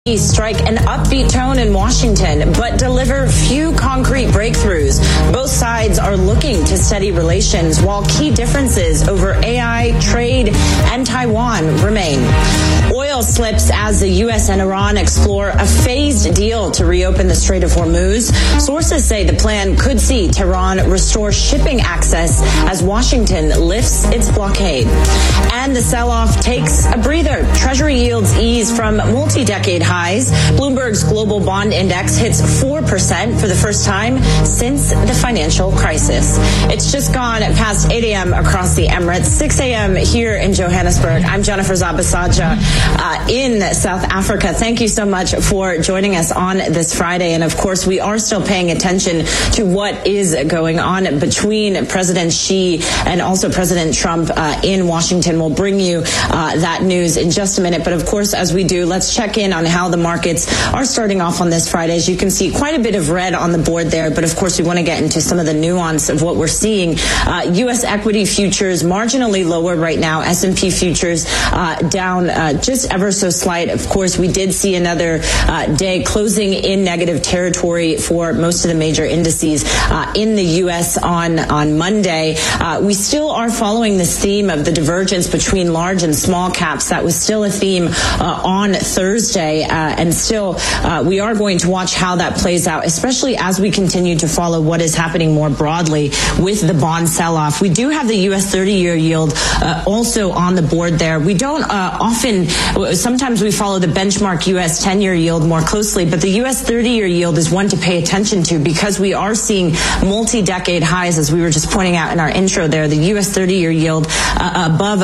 strike an upbeat tone in Washington, but deliver few concrete breakthroughs. Both sides are looking to steady relations, while key differences over AI, trade, and Taiwan remain. Oil slips as the U.S. and Iran explore a phased deal to reopen the Strait of Hormuz. Sources say the plan could see Tehran restore shipping access as Washington lifts its blockade. And the sell-off takes a breather. Treasury yields ease from multi-decade highs. Bloomberg's global bond index hits 4% for the first time since the financial crisis. It's just gone past 8 a.m. across the Emirates, 6 a.m. here in Johannesburg. I'm Jennifer Zabasaja in South Africa. Thank you so much for joining us on this Friday. And of course, we are still paying attention to what is going on between President Xi and also President Trump in Washington. We'll bring you that news in just a minute. But of course, as we do, let's check in on how the markets are starting off on this Friday. As you can see, quite a bit of red on the board there. But of course, we want to get into some of the nuance of what we're seeing. U.S. equity futures marginally lower right now. S&P futures down just ever so slight. Of course, we did see another day closing in negative territory for most of the major indices in the U.S. on Monday. We still are following this theme of the divergence between large and small caps. That was still a theme on Thursday, and still we are going to watch how that plays out, especially as we continue to follow what is happening more broadly with the bond sell-off. We do have the U.S. 30-year yield also on the board there. We don't sometimes we follow the benchmark U.S. 10-year yield more closely, but the U.S. 30-year yield is one to pay attention to because we are seeing multi-decade highs, as we were just pointing out in our intro there. The U.S. 30-year yield above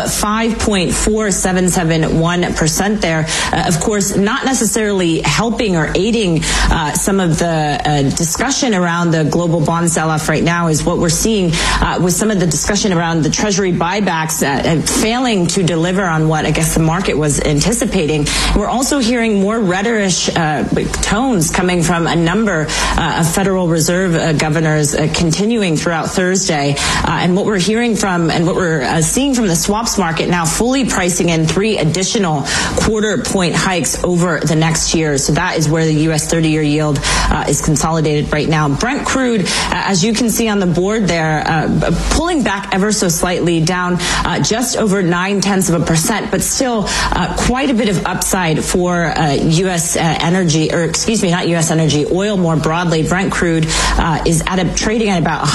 5.4771% there. Of course, not necessarily helping or aiding some of the discussion around the global bond sell-off right now is what we're seeing with some of the discussion around the Treasury buybacks failing to deliver on what I guess the market was anticipating. We're also hearing more reddish tones coming from a number of Federal Reserve governors continuing throughout Thursday. And what we're hearing from and what we're seeing from the swaps market now fully pricing in 3 additional quarter-point hikes over the next year. So that is where the U.S. 30-year yield is consolidated right now. Brent crude, as you can see on the board there, pulling back ever so slightly, down just over 0.9%, but still quite a bit of upside for U.S. energy, or excuse me, not U.S. energy, oil more broadly. Brent crude is trading at about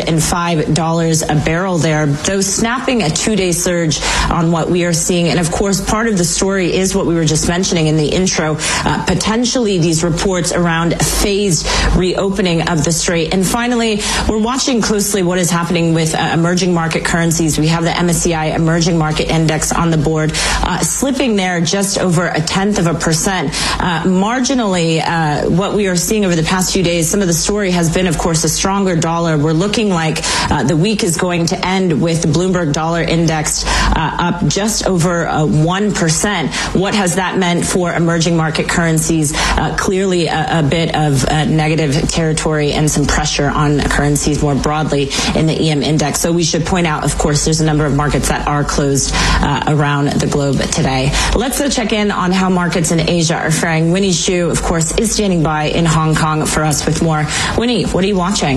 $105 a barrel there, though snapping a 2-day surge on what we are seeing. And of course, part of the story is what we were just mentioning in the intro, potentially these reports around phased reopening of the strait. And finally, we're watching closely what is happening with emerging market currencies. We have the MSCI Emerging Market Index on the board, slipping there just over 0.1%. Marginally, what we are seeing over the past few days, some of the story has been, of course, a stronger dollar. We're looking like the week is going to end with the Bloomberg Dollar Index up just over 1%. What has that meant for emerging market currencies? Clearly a bit of negative territory and some pressure on currencies more broadly in the EM index. So we should point out, of course, there's a number of markets that are closed around the globe today. Let's check in on how markets in Asia are faring. Winnie Xu, of course, is standing by in Hong Kong for us with more. Winnie, what are you watching?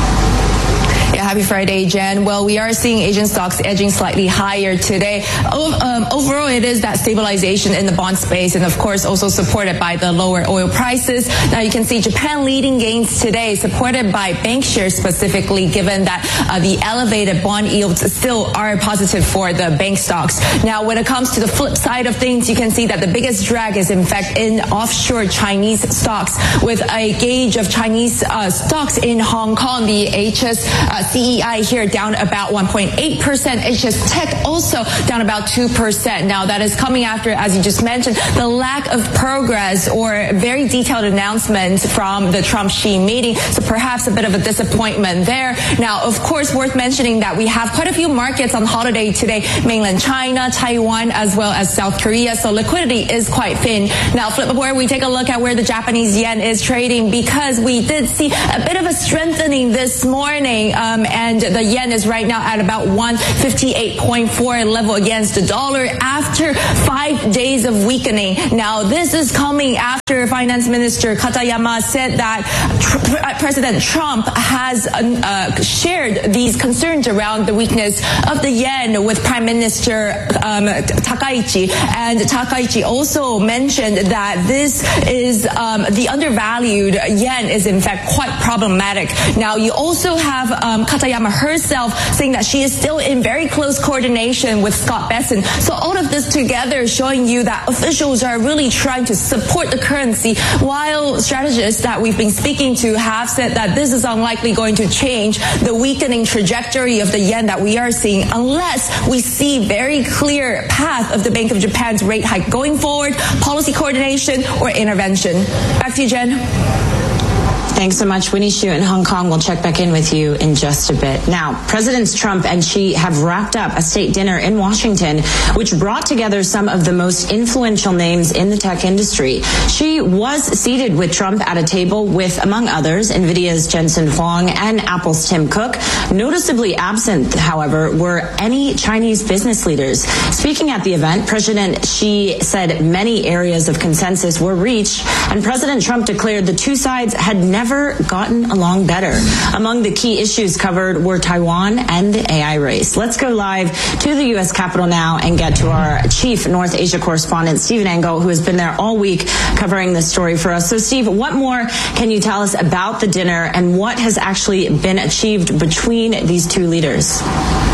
Yeah, happy Friday, Jen. Well, we are seeing Asian stocks edging slightly higher today. Overall, it is that stabilization in the bond space, and of course also supported by the lower oil prices. Now you can see Japan leading gains today, supported by bank shares specifically, given that the elevated bond yields still are positive for the bank stocks. Now, when it comes to the flip side of things, you can see that the biggest drag is in fact in offshore Chinese stocks, with a gauge of Chinese stocks in Hong Kong, the CEI here down about 1.8%. HS Tech also down about 2%. Now that is coming after, as you just mentioned, the lack of progress or very detailed announcements from the Trump-Xi meeting. So perhaps a bit of a disappointment there. Now, of course, worth mentioning that we have quite a few markets on holiday today, mainland China, Taiwan, as well as South Korea. So liquidity is quite thin. Now, flip where we take a look at where the Japanese yen is trading, because we did see a bit of a strengthening this morning. and the yen is right now at about 158.4 level against the dollar after 5 days of weakening. Now, this is coming after Finance Minister Katayama said that President Trump has shared these concerns around the weakness of the yen with Prime Minister Takaichi, and Takaichi also mentioned that this is the undervalued yen is in fact quite problematic. Now, you also have Katayama herself saying that she is still in very close coordination with Scott Bessent. So all of this together showing you that officials are really trying to support the currency, while strategists that we've been speaking to have said that this is unlikely going to change the weakening trajectory of the yen that we are seeing unless we see very clear path of the Bank of Japan's rate hike going forward, policy coordination or intervention. Back to you, Jen. Thanks so much, Winnie Xu in Hong Kong. We'll check back in with you in just a bit. Now, Presidents Trump and Xi have wrapped up a state dinner in Washington, which brought together some of the most influential names in the tech industry. Xi was seated with Trump at a table with, among others, NVIDIA's Jensen Huang and Apple's Tim Cook. Noticeably absent, however, were any Chinese business leaders. Speaking at the event, President Xi said many areas of consensus were reached, and President Trump declared the two sides had never gotten along better. Among the key issues covered were Taiwan and the AI race. Let's go live to the U.S. Capitol now and get to our chief North Asia correspondent, Stephen Engel, who has been there all week covering this story for us. So, Steve, what more can you tell us about the dinner and what has actually been achieved between these two leaders?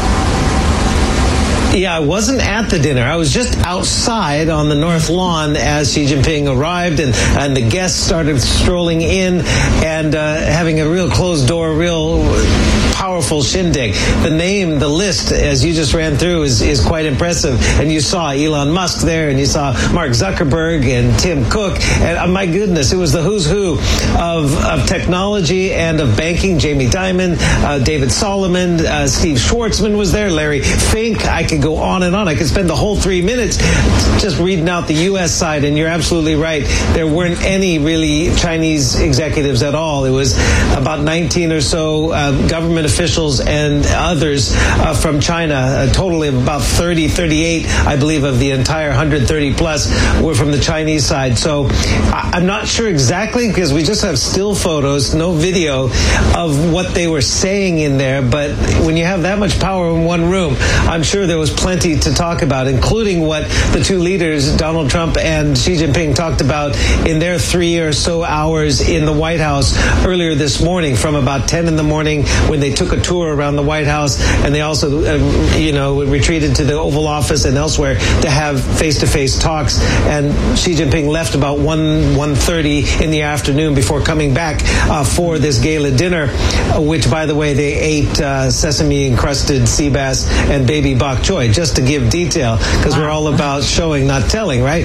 Yeah, I wasn't at the dinner. I was just outside on the North Lawn as Xi Jinping arrived and the guests started strolling in and having a real closed-door, real powerful shindig. The list, as you just ran through, is quite impressive. And you saw Elon Musk there, and you saw Mark Zuckerberg and Tim Cook. And my goodness, it was the who's who of technology and of banking. Jamie Dimon, David Solomon, Steve Schwartzman was there, Larry Fink. I could go on and on. I could spend the whole 3 minutes just reading out the U.S. side, and you're absolutely right. There weren't any really Chinese executives at all. It was about 19 or so government officials and others from China, a total of about 38, I believe, of the entire 130 plus were from the Chinese side. So I'm not sure exactly because we just have still photos, no video of what they were saying in there. But when you have that much power in one room, I'm sure there was plenty to talk about, including what the two leaders, Donald Trump and Xi Jinping, talked about in their 3 or so hours in the White House earlier this morning, from about 10 in the morning when they took a tour around the White House, and they also, retreated to the Oval Office and elsewhere to have face-to-face talks. And Xi Jinping left about 1:30 in the afternoon before coming back for this gala dinner, which, by the way, they ate sesame-encrusted sea bass and baby bok choy, just to give detail, because we're all about showing, not telling, right?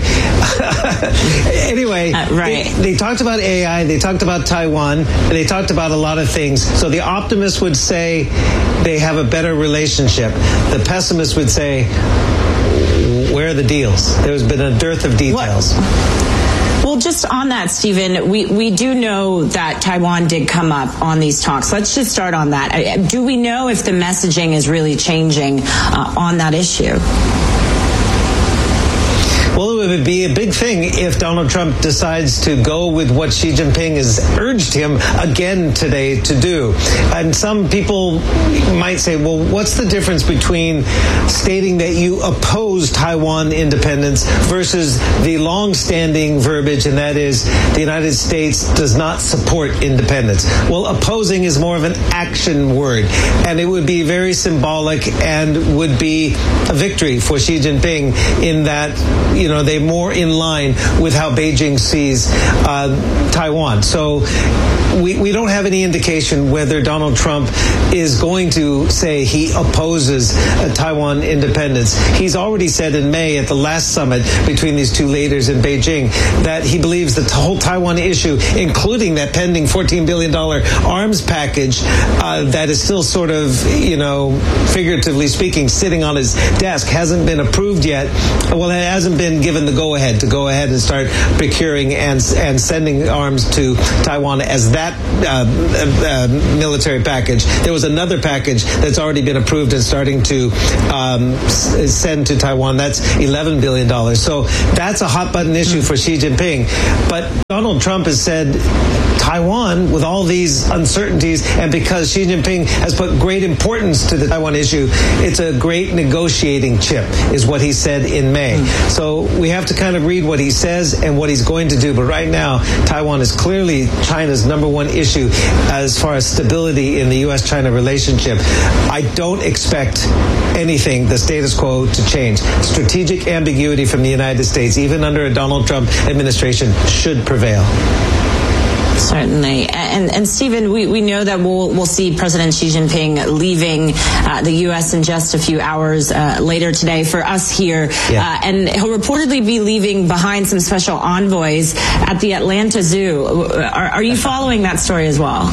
Anyway, right. They talked about AI, they talked about Taiwan, they talked about a lot of things. So the optimist would say they have a better relationship. The pessimist would say, where are the deals? There's been a dearth of details. Well, just on that, Stephen, we do know that Taiwan did come up on these talks. Let's just start on that. Do we know if the messaging is really changing on that issue? Well, it would be a big thing if Donald Trump decides to go with what Xi Jinping has urged him again today to do. And some people might say, well, what's the difference between stating that you oppose Taiwan independence versus the long-standing verbiage, and that is the United States does not support independence? Well, opposing is more of an action word, and it would be very symbolic and would be a victory for Xi Jinping in that, they're more in line with how Beijing sees Taiwan. So we don't have any indication whether Donald Trump is going to say he opposes Taiwan independence. He's already said in May at the last summit between these two leaders in Beijing that he believes the whole Taiwan issue, including that pending $14 billion arms package that is still sort of, figuratively speaking, sitting on his desk, hasn't been approved yet. Well, it hasn't been been given the go-ahead to go ahead and start procuring and sending arms to Taiwan as that military package. There was another package that's already been approved and starting to send to Taiwan. That's $11 billion. So that's a hot-button issue for Xi Jinping. But Donald Trump has said Taiwan, with all these uncertainties, and because Xi Jinping has put great importance to the Taiwan issue, it's a great negotiating chip, is what he said in May. So we have to kind of read what he says and what he's going to do. But right now, Taiwan is clearly China's number one issue as far as stability in the U.S.-China relationship. I don't expect anything, the status quo, to change. Strategic ambiguity from the United States, even under a Donald Trump administration, should prevail. Certainly. And Stephen, we know that we'll see President Xi Jinping leaving the U.S. in just a few hours later today for us here. Yeah. And he'll reportedly be leaving behind some special envoys at the Atlanta Zoo. Are you following that story as well?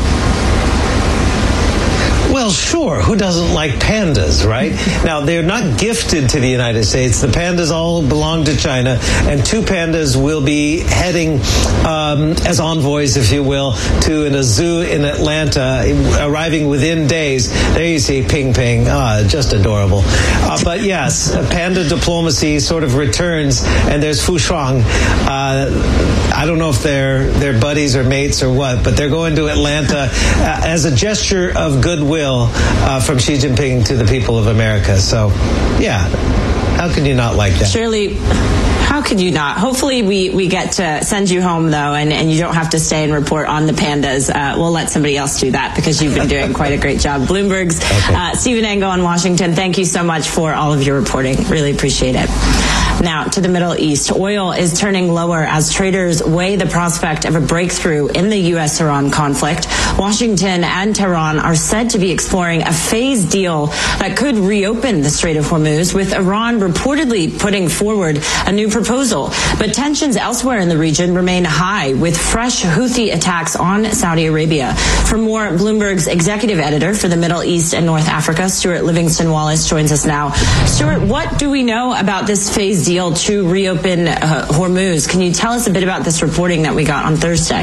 Well, sure. Who doesn't like pandas, right? Now, they're not gifted to the United States. The pandas all belong to China, and 2 pandas will be heading as envoys, if you will, to a zoo in Atlanta, arriving within days. There you see Ping Ping. Just adorable. But yes, panda diplomacy sort of returns, and there's Fu Shuang. I don't know if they're buddies or mates or what, but they're going to Atlanta as a gesture of goodwill from Xi Jinping to the people of America. So, yeah, how can you not like that? Surely, how could you not? Hopefully we get to send you home, though, and you don't have to stay and report on the pandas. We'll let somebody else do that because you've been doing quite a great job. Bloomberg's Stephen Engel in Washington, thank you so much for all of your reporting. Really appreciate it. Now, to the Middle East. Oil is turning lower as traders weigh the prospect of a breakthrough in the U.S.-Iran conflict. Washington and Tehran are said to be exploring a phased deal that could reopen the Strait of Hormuz, with Iran reportedly putting forward a new proposal. But tensions elsewhere in the region remain high, with fresh Houthi attacks on Saudi Arabia. For more, Bloomberg's executive editor for the Middle East and North Africa, Stuart Livingston Wallace, joins us now. Stuart, what do we know about this phased deal to reopen Hormuz? Can you tell us a bit about this reporting that we got on Thursday?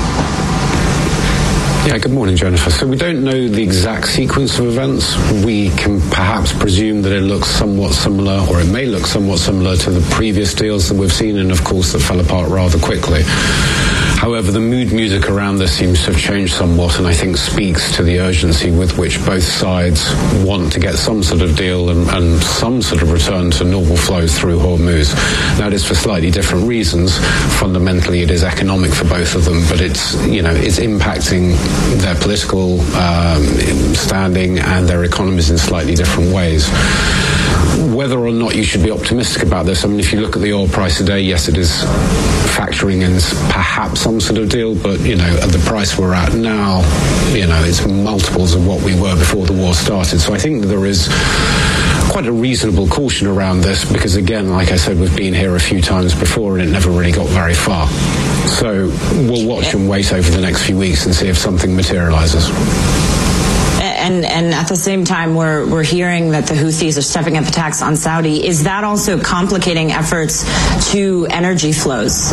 Yeah, good morning, Jennifer. So we don't know the exact sequence of events. We can perhaps presume that it looks somewhat similar, or it may look somewhat similar to the previous deals that we've seen, and of course that fell apart rather quickly. However, the mood music around this seems to have changed somewhat, and I think speaks to the urgency with which both sides want to get some sort of deal and some sort of return to normal flows through Hormuz. Now, it is for slightly different reasons. Fundamentally, it is economic for both of them, but it's impacting their political standing and their economies in slightly different ways. Whether or not you should be optimistic about this, I mean, if you look at the oil price today, yes, it is factoring in perhaps some sort of deal, but, at the price we're at now, it's multiples of what we were before the war started. So I think that there is quite a reasonable caution around this because, again, like I said, we've been here a few times before and it never really got very far. So we'll watch and wait over the next few weeks and see if something materializes. And at the same time, we're hearing that the Houthis are stepping up attacks on Saudi. Is that also complicating efforts to energy flows?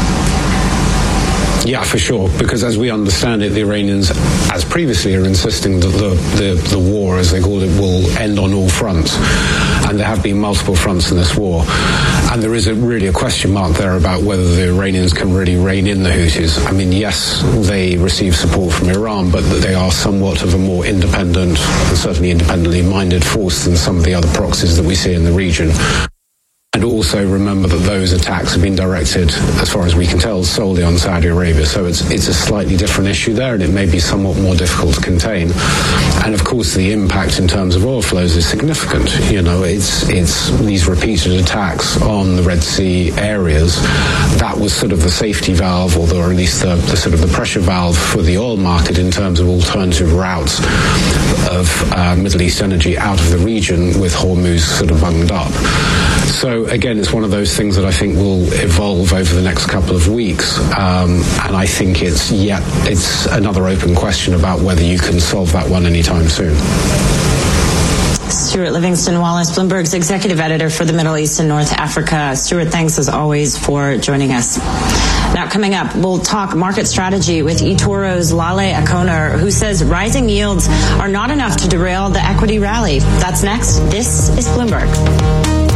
Yeah, for sure, because as we understand it, the Iranians, as previously, are insisting that the war, as they call it, will end on all fronts. And there have been multiple fronts in this war. And there is really a question mark there about whether the Iranians can really rein in the Houthis. I mean, yes, they receive support from Iran, but they are somewhat of a more independent, and certainly independently minded force than some of the other proxies that we see in the region. And also remember that those attacks have been directed, as far as we can tell, solely on Saudi Arabia. So it's a slightly different issue there, and it may be somewhat more difficult to contain. And of course, the impact in terms of oil flows is significant. It's these repeated attacks on the Red Sea areas. That was sort of the safety valve, or at least the sort of the pressure valve for the oil market in terms of alternative routes of Middle East energy out of the region, with Hormuz sort of bunged up. So again, it's one of those things that I think will evolve over the next couple of weeks, and I think it's another open question about whether you can solve that one anytime soon. Stuart Livingston Wallace, Bloomberg's executive editor for the Middle East and North Africa. Stuart, thanks as always for joining us. Now, coming up, we'll talk market strategy with eToro's Lale Akoner, who says rising yields are not enough to derail the equity rally. That's next. This is Bloomberg.